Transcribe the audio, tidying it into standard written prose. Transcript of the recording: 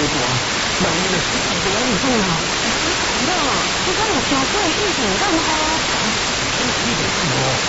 大，万一若死在这样子啊！ 不，你敢有听过以前咱好？ 你就看无，